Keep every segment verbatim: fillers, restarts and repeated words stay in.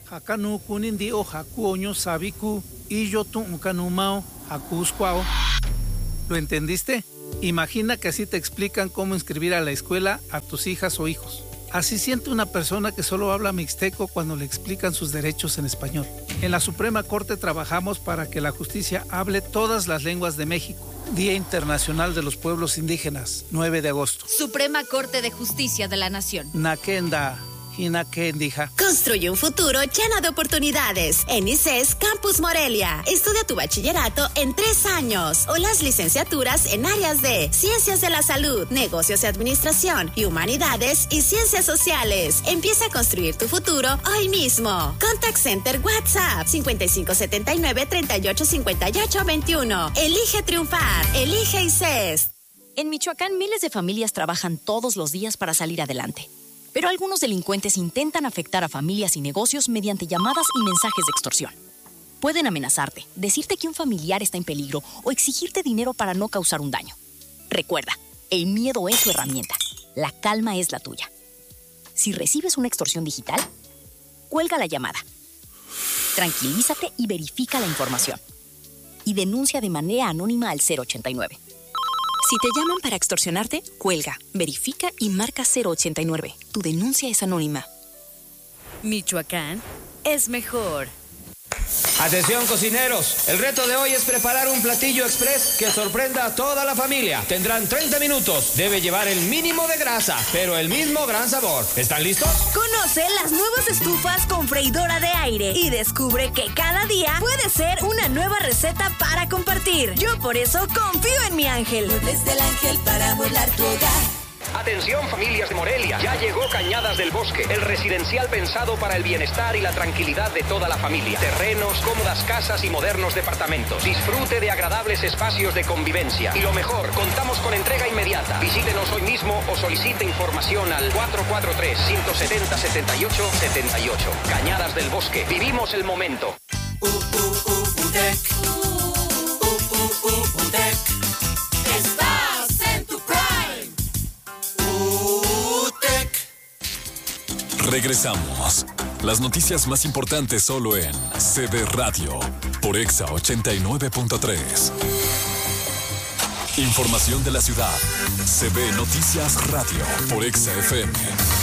Hakanu kunindi o haku oño sabiku y yo tu unkanumao hakusquao. ¿Lo entendiste? Imagina que así te explican cómo inscribir a la escuela a tus hijas o hijos. Así siente una persona que solo habla mixteco cuando le explican sus derechos en español. En la Suprema Corte trabajamos para que la justicia hable todas las lenguas de México. Día Internacional de los Pueblos Indígenas, nueve de agosto. Suprema Corte de Justicia de la Nación. Nakenda. Hinakendija. Construye un futuro lleno de oportunidades. En I C E S Campus Morelia. Estudia tu bachillerato en tres años o las licenciaturas en áreas de Ciencias de la Salud, Negocios y Administración y Humanidades y Ciencias Sociales. Empieza a construir tu futuro hoy mismo. Contact Center WhatsApp cincuenta y cinco setenta y nueve treinta y ocho cincuenta y ocho veintiuno. Elige triunfar. Elige I C E S. En Michoacán, miles de familias trabajan todos los días para salir adelante. Pero algunos delincuentes intentan afectar a familias y negocios mediante llamadas y mensajes de extorsión. Pueden amenazarte, decirte que un familiar está en peligro o exigirte dinero para no causar un daño. Recuerda, el miedo es tu herramienta. La calma es la tuya. Si recibes una extorsión digital, cuelga la llamada. Tranquilízate y verifica la información. Y denuncia de manera anónima al cero ochenta y nueve. Si te llaman para extorsionarte, cuelga, verifica y marca cero ochenta y nueve. Tu denuncia es anónima. Michoacán es mejor. Atención cocineros, el reto de hoy es preparar un platillo express que sorprenda a toda la familia. Tendrán treinta minutos, debe llevar el mínimo de grasa, pero el mismo gran sabor. ¿Están listos? Conoce las nuevas estufas con freidora de aire y descubre que cada día puede ser una nueva receta para compartir. Yo por eso confío en mi ángel. Muebles del Ángel para amueblar tu hogar. Atención familias de Morelia, ya llegó Cañadas del Bosque, el residencial pensado para el bienestar y la tranquilidad de toda la familia. Terrenos, cómodas casas y modernos departamentos. Disfrute de agradables espacios de convivencia. Y lo mejor, contamos con entrega inmediata. Visítenos hoy mismo o solicite información al cuatro cuatro tres, uno siete cero, siete ocho siete ocho. Cañadas del Bosque, vivimos el momento. Uh, uh, uh, UTEC. Uh, uh, uh, UTEC. Estás en tu prime. UTEC. Regresamos. Las noticias más importantes solo en C B Radio por Exa ochenta y nueve punto tres. Información de la ciudad. C B Noticias Radio por Exa F M.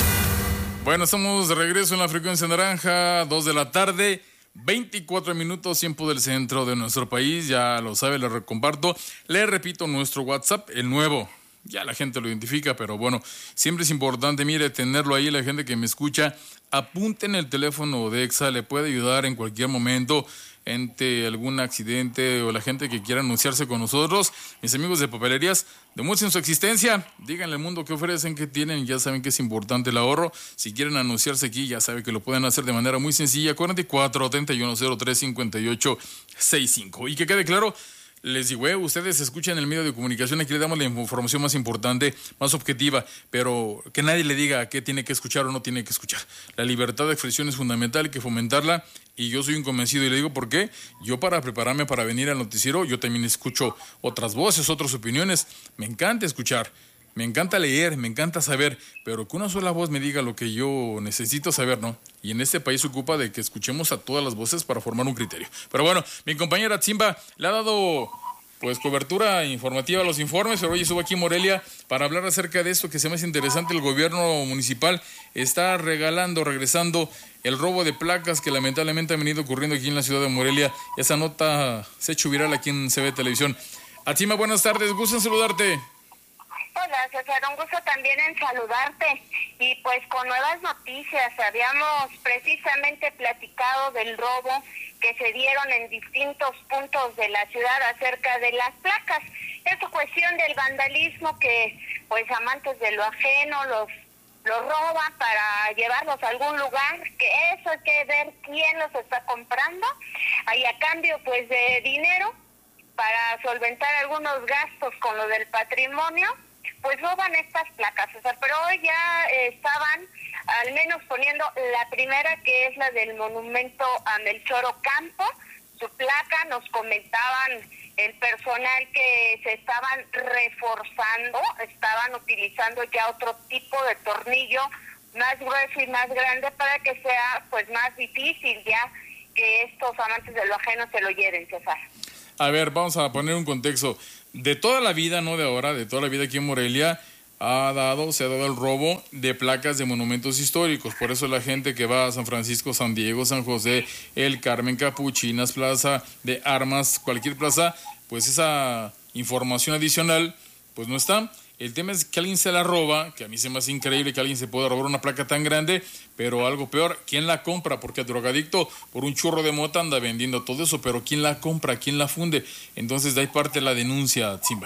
Bueno, estamos de regreso en la frecuencia naranja, dos de la tarde, veinticuatro minutos, tiempo del centro de nuestro país. Ya lo sabe, le recomparto. Le repito nuestro WhatsApp, el nuevo. Ya la gente lo identifica, pero bueno, siempre es importante, mire, tenerlo ahí, la gente que me escucha. Apunten el teléfono de Exa, le puede ayudar en cualquier momento ante algún accidente o la gente que quiera anunciarse con nosotros. Mis amigos de papelerías, demuestren su existencia, díganle al mundo qué ofrecen, qué tienen, ya saben que es importante el ahorro. Si quieren anunciarse aquí, ya saben que lo pueden hacer de manera muy sencilla, cuarenta y cuatro, treinta y uno, cero tres, cincuenta y ocho, sesenta y cinco. Y que quede claro, les digo, eh, ustedes escuchan el medio de comunicación, aquí le damos la información más importante, más objetiva, pero que nadie le diga qué tiene que escuchar o no tiene que escuchar. La libertad de expresión es fundamental, hay que fomentarla, y yo soy un convencido, y le digo por qué. Yo, para prepararme para venir al noticiero, yo también escucho otras voces, otras opiniones. Me encanta escuchar, me encanta leer, me encanta saber, pero que una sola voz me diga lo que yo necesito saber, ¿no? Y en este país se ocupa de que escuchemos a todas las voces para formar un criterio. Pero bueno, mi compañera Tzimba le ha dado pues cobertura informativa a los informes, pero hoy estuvo aquí en Morelia para hablar acerca de esto que se me hace interesante. El gobierno municipal está regalando, regresando el robo de placas que lamentablemente ha venido ocurriendo aquí en la ciudad de Morelia. Esa nota se ha hecho viral aquí en C B Televisión. Atzimba, buenas tardes, gusto en saludarte. Hola César, un gusto también en saludarte. Y pues con nuevas noticias, habíamos precisamente platicado del robo que se dieron en distintos puntos de la ciudad acerca de las placas. Es cuestión del vandalismo que pues amantes de lo ajeno los, los roban para llevarlos a algún lugar, que eso hay que ver quién los está comprando, ahí a cambio pues de dinero para solventar algunos gastos con lo del patrimonio, pues roban estas placas, César. Pero hoy ya eh, estaban al menos poniendo la primera, que es la del monumento a Melchor Ocampo. Su placa, nos comentaban el personal que se estaban reforzando, estaban utilizando ya otro tipo de tornillo más grueso y más grande para que sea pues más difícil ya que estos amantes de lo ajeno se lo lleven, César. A ver, vamos a poner un contexto. De toda la vida, no de ahora, de toda la vida aquí en Morelia, ha dado, se ha dado el robo de placas de monumentos históricos. Por eso la gente que va a San Francisco, San Diego, San José, El Carmen, Capuchinas, Plaza de Armas, cualquier plaza, pues esa información adicional, pues no está. El tema es que alguien se la roba, que a mí se me hace increíble que alguien se pueda robar una placa tan grande, pero algo peor, ¿quién la compra? Porque el drogadicto por un churro de mota anda vendiendo todo eso, pero ¿quién la compra? ¿Quién la funde? Entonces de ahí parte la denuncia, Simba.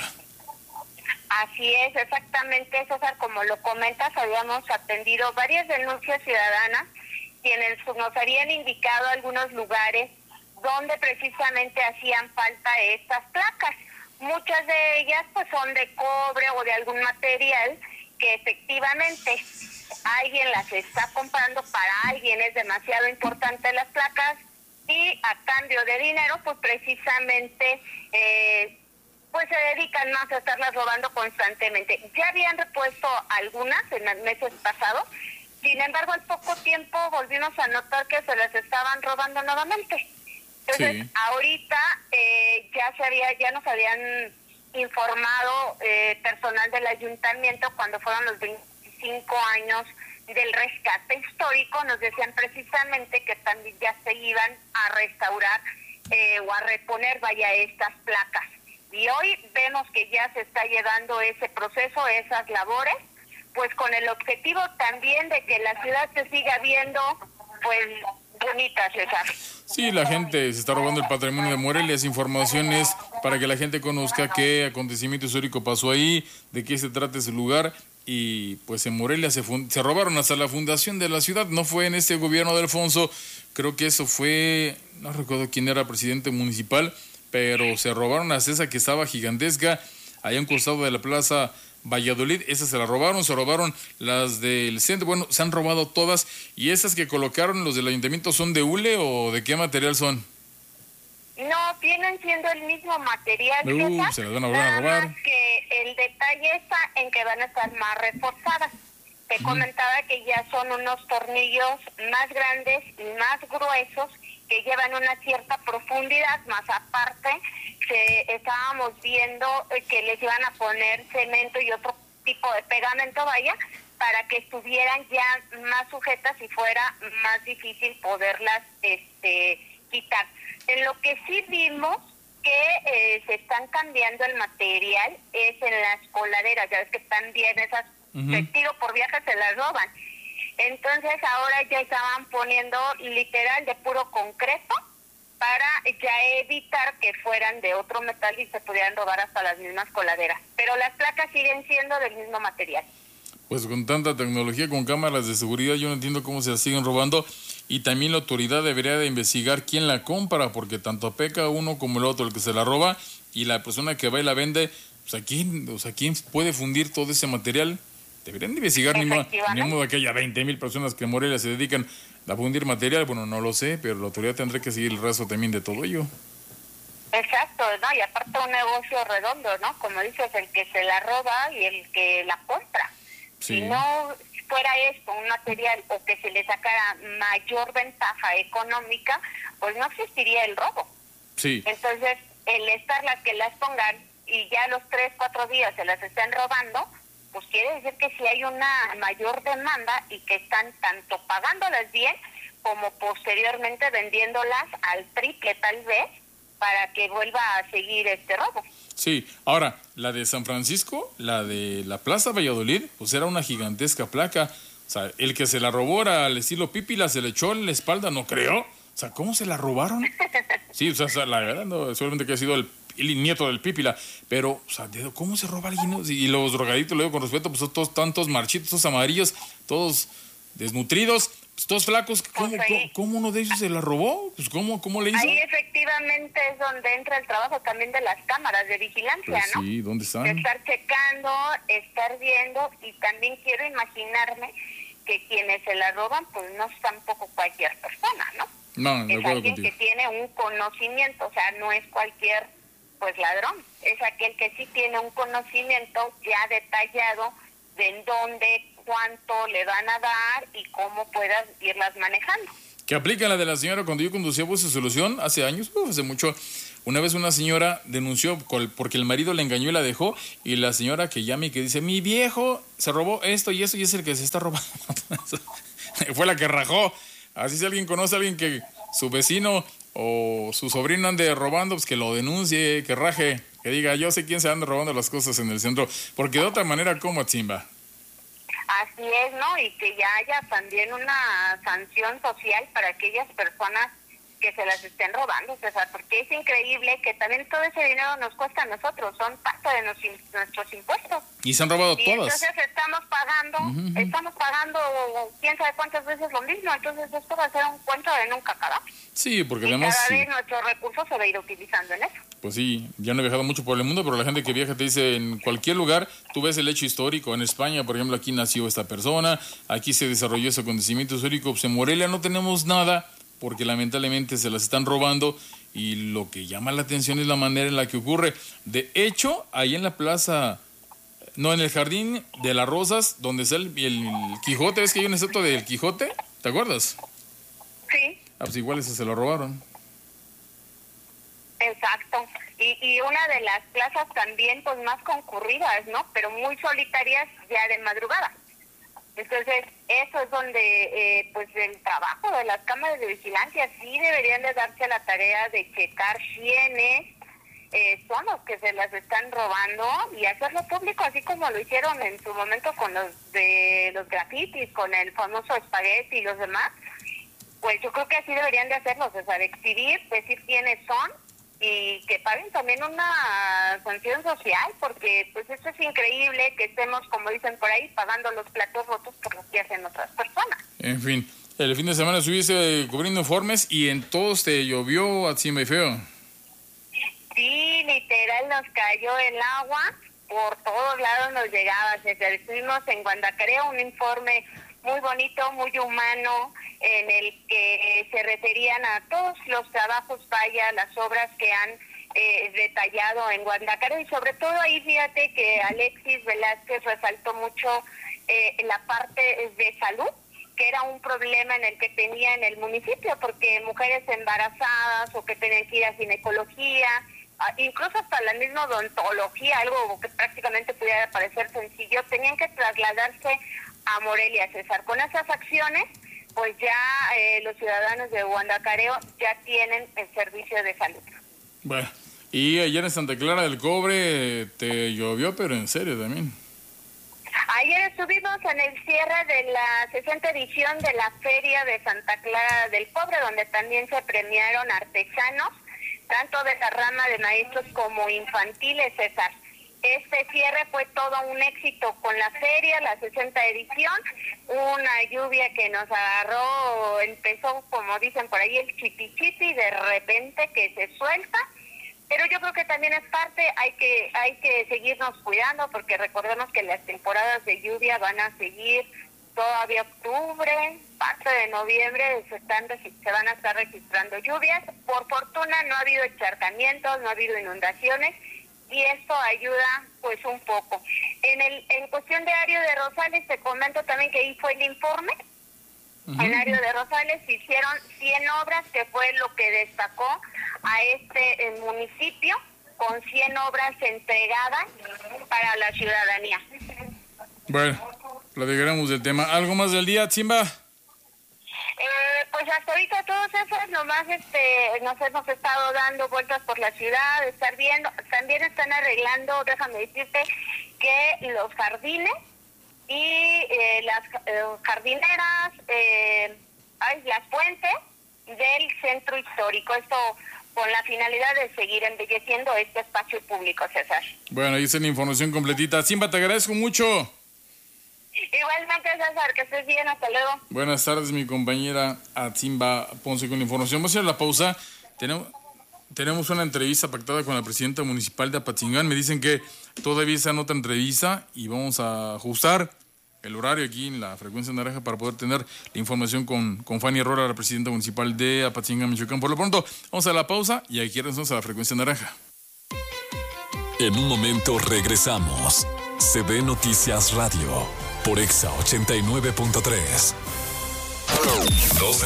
Así es, exactamente, César, como lo comentas, habíamos atendido varias denuncias ciudadanas, quienes nos habían indicado algunos lugares donde precisamente hacían falta estas placas. Muchas de ellas pues son de cobre o de algún material que efectivamente alguien las está comprando, para alguien es demasiado importante las placas y a cambio de dinero pues precisamente eh, pues se dedican más a estarlas robando constantemente. Ya habían repuesto algunas en los meses pasados, sin embargo al poco tiempo volvimos a notar que se las estaban robando nuevamente. Entonces, sí. ahorita eh, ya se había, ya nos habían informado eh, personal del ayuntamiento cuando fueron los veinticinco años del rescate histórico, nos decían precisamente que también ya se iban a restaurar eh, o a reponer, vaya, estas placas. Y hoy vemos que ya se está llevando ese proceso, esas labores, pues con el objetivo también de que la ciudad se siga viendo, pues, bonita, César. Sí, la gente se está robando el patrimonio de Morelia, es informaciones para que la gente conozca qué acontecimiento histórico pasó ahí, de qué se trata ese lugar, y pues en Morelia se, fund- se robaron hasta la fundación de la ciudad, no fue en este gobierno de Alfonso, creo que eso fue, no recuerdo quién era presidente municipal, pero se robaron hasta esa que estaba gigantesca, allá a un costado de la plaza Valladolid, esas se las robaron, se robaron las del centro, bueno, se han robado todas, y esas que colocaron los del ayuntamiento, ¿son de hule o de qué material son? No, vienen siendo el mismo material, Uh, César, se las van a volver a nada robar. más que el detalle está en que van a estar más reforzadas. Te Ujú. comentaba que ya son unos tornillos más grandes y más gruesos que llevan una cierta profundidad, más aparte que estábamos viendo eh, que les iban a poner cemento y otro tipo de pegamento, vaya, para que estuvieran ya más sujetas y fuera más difícil poderlas este quitar. En lo que sí vimos que eh, se están cambiando el material es en las coladeras, ya ves que también esas Ujú. de tiro por viaje se las roban. Entonces ahora ya estaban poniendo literal de puro concreto para ya evitar que fueran de otro metal y se pudieran robar hasta las mismas coladeras. Pero las placas siguen siendo del mismo material. Pues con tanta tecnología, con cámaras de seguridad, yo no entiendo cómo se las siguen robando, y también la autoridad debería de investigar quién la compra, porque tanto peca uno como el otro, el que se la roba, y la persona que va y la vende, pues ¿a quién, o sea, quién puede fundir todo ese material? Deberían de investigar, ni modo, ni modo que haya veinte mil personas que en Morelia se dedican a fundir material, bueno, no lo sé, pero la autoridad tendrá que seguir el rastro también de todo ello. Exacto, ¿no? Y aparte un negocio redondo, ¿no? Como dices, el que se la roba y el que la compra. Sí. Si no fuera esto un material o que se le sacara mayor ventaja económica, pues no existiría el robo. Sí. Entonces, el estar las que las pongan y ya los tres, cuatro días se las estén robando, pues quiere decir que sí hay una mayor demanda y que están tanto pagándolas bien como posteriormente vendiéndolas al triple tal vez para que vuelva a seguir este robo. Sí, ahora, la de San Francisco, la de la Plaza Valladolid, pues era una gigantesca placa. O sea, el que se la robó era al estilo Pípila, se le echó en la espalda, no creo. O sea, ¿cómo se la robaron? Sí, o sea, la verdad, no, solamente que ha sido el, el nieto del Pípila. Pero, o sea, ¿cómo se roba alguien? ¿No? Y los drogaditos, lo digo con respeto, pues son todos tantos marchitos, todos amarillos, todos desnutridos, pues todos flacos. ¿Cómo, Pues cómo, cómo uno de ellos se la robó? Pues ¿cómo, cómo le hizo? Ahí efectivamente es donde entra el trabajo también de las cámaras de vigilancia, Pues ¿no? sí, ¿dónde De están? estar checando, estar viendo, y también quiero imaginarme que quienes se la roban pues no es tampoco cualquier persona, ¿no? No, de Es acuerdo alguien contigo. que tiene un conocimiento, o sea, no es cualquier pues ladrón, es aquel que sí tiene un conocimiento ya detallado de en dónde cuánto le van a dar y cómo puedas irlas manejando. Que aplica la de la señora cuando yo conducía Bus de Solución hace años, uf, hace mucho. Una vez una señora denunció porque el marido le engañó y la dejó, y la señora que llama y que dice, mi viejo se robó esto y eso y es el que se está robando. Fue la que rajó. Así si alguien conoce a alguien que su vecino o su sobrino ande robando, pues que lo denuncie, que raje, que diga, yo sé quién se anda robando las cosas en el centro, porque de otra manera, ¿cómo, Atzimba? Así es, ¿no? Y que ya haya también una sanción social para aquellas personas que se las estén robando, César, porque es increíble que también todo ese dinero nos cuesta a nosotros, son parte de nos, nuestros impuestos. Y se han robado y todas. Entonces estamos pagando, uh-huh. estamos pagando quién sabe cuántas veces lo mismo, entonces esto va a ser un cuento de nunca acabar. Sí, porque y además... cada sí. vez nuestros recursos se va a ir utilizando en eso. Pues sí, ya no he viajado mucho por el mundo, pero la gente que viaja te dice, en cualquier lugar, tú ves el hecho histórico. En España, por ejemplo, aquí nació esta persona, aquí se desarrolló ese acontecimiento histórico. Pues en Morelia no tenemos nada, porque lamentablemente se las están robando, y lo que llama la atención es la manera en la que ocurre. De hecho, ahí en la plaza, no, en el Jardín de las Rosas, donde está el, el Quijote, ¿ves que hay una estatua del Quijote? ¿Te acuerdas? Sí. Ah, pues igual ese se lo robaron. Exacto. Y, y una de las plazas también, pues, más concurridas, ¿no? Pero muy solitarias ya de madrugada. Entonces, eso es donde, eh, pues, el trabajo de las cámaras de vigilancia sí deberían de darse la tarea de checar quiénes eh, son los que se las están robando y hacerlo público, así como lo hicieron en su momento con los de los grafitis, con el famoso espagueti y los demás. Pues yo creo que así deberían de hacerlo, o sea, de exhibir, decir quiénes son y que paguen también una sanción social, porque pues esto es increíble que estemos, como dicen por ahí, pagando los platos rotos por lo que hacen otras personas. En fin, el fin de semana estuviste cubriendo informes y en todos te llovió, Atzimba y feo. Sí, literal nos cayó el agua, por todos lados nos llegaba. Estuvimos en Guandacarea, un informe muy bonito, muy humano, en el que se referían a todos los trabajos, vaya, las obras que han eh, detallado en Guandacarea, y sobre todo ahí fíjate que Alexis Velázquez resaltó mucho eh, la parte de salud, que era un problema en el que tenía en el municipio, porque mujeres embarazadas o que tenían que ir a ginecología, incluso hasta la misma odontología, algo que prácticamente pudiera parecer sencillo, tenían que trasladarse a Morelia, César. Con esas acciones, pues ya eh, los ciudadanos de Guandacareo ya tienen el servicio de salud. Bueno, y ayer en Santa Clara del Cobre te llovió, pero en serio también. Ayer estuvimos en el cierre de la sesenta edición de la Feria de Santa Clara del Cobre, donde también se premiaron artesanos, tanto de la rama de maestros como infantiles, César. Este cierre fue todo un éxito con la feria, la sesenta edición, una lluvia que nos agarró, empezó, como dicen por ahí, el chipi chipi, de repente que se suelta, pero yo creo que también es parte, hay que hay que seguirnos cuidando, porque recordemos que las temporadas de lluvia van a seguir todavía octubre, parte de noviembre se están se van a estar registrando lluvias. Por fortuna no ha habido encharcamientos, no ha habido inundaciones, y esto ayuda pues un poco. En el en cuestión de Ario de Rosales, te comento también que ahí fue el informe. Uh-huh. En Ario de Rosales se hicieron cien obras, que fue lo que destacó a este el municipio, con cien obras entregadas para la ciudadanía. Bueno, platicaremos del tema. ¿Algo más del día, Atzimba? Eh, pues hasta ahorita todos esos nomás este, nos hemos estado dando vueltas por la ciudad, estar viendo, también están arreglando, déjame decirte, que los jardines y eh, las eh, jardineras, eh, ay, las fuentes del centro histórico, esto con la finalidad de seguir embelleciendo este espacio público, César. Bueno, ahí está la información completita. Atzimba, te agradezco mucho. Igualmente, César, que estés bien, hasta luego. Buenas tardes, mi compañera Atzimba Ponce con la información. Vamos a ir a la pausa. Tenemos, tenemos una entrevista pactada con la presidenta municipal de Apatzingán. Me dicen que todavía está en otra entrevista y vamos a ajustar el horario aquí en la frecuencia naranja para poder tener la información con, con Fanny Herrera, la presidenta municipal de Apatzingán, Michoacán. Por lo pronto, vamos a la pausa y aquí regresamos a la frecuencia naranja. En un momento regresamos. C B Noticias Radio. por Exa ochenta y nueve punto tres. Dos